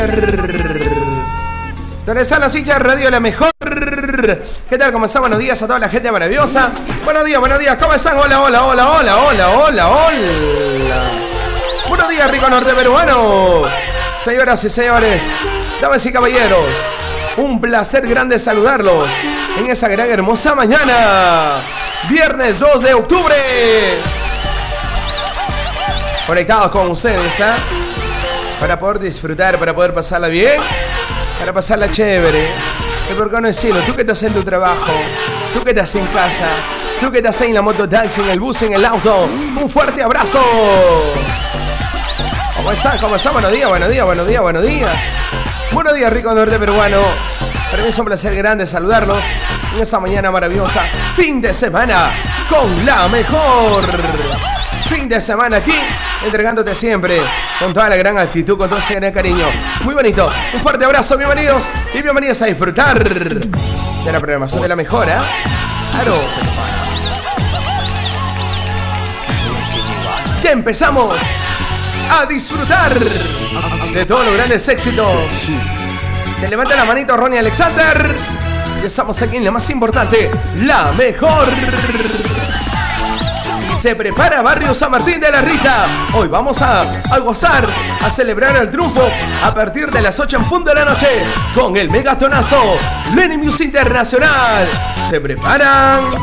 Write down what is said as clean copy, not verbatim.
Donde están las hinchas de Radio La Mejor. ¿Qué tal? ¿Cómo están? Buenos días a toda la gente maravillosa. Buenos días, ¿cómo están? Hola. Buenos días, rico norte peruano. Señoras y señores, damas y caballeros, un placer grande saludarlos en esa gran hermosa mañana. Viernes 2 de octubre. Conectados con ustedes, ¿eh? Para poder disfrutar, para poder pasarla bien, para pasarla chévere. ¿Y por qué no decirlo? Tú que estás en tu trabajo, tú que estás en casa, tú que estás en la mototaxi, en el bus, en el auto, un fuerte abrazo. ¿Cómo están? Buenos días. Buenos días, rico norte peruano. Para mí es un placer grande saludarlos en esta mañana maravillosa. Fin de semana con La Mejor. Fin de semana aquí, entregándote siempre con toda la gran actitud, con todo ese gran cariño. Muy bonito. Un fuerte abrazo, bienvenidos y bienvenidas a disfrutar de la programación de La Mejor, ¿eh? Claro. Ya empezamos a disfrutar de todos los grandes éxitos. Que levanta la manito Ronnie Alexander. Y estamos aquí en la más importante, La Mejor. Y se prepara Barrio San Martín de la Rita. Hoy vamos a gozar, a celebrar el triunfo a partir de las 8 en punto de la noche con el megatonazo Lenny Music Internacional. Se preparan.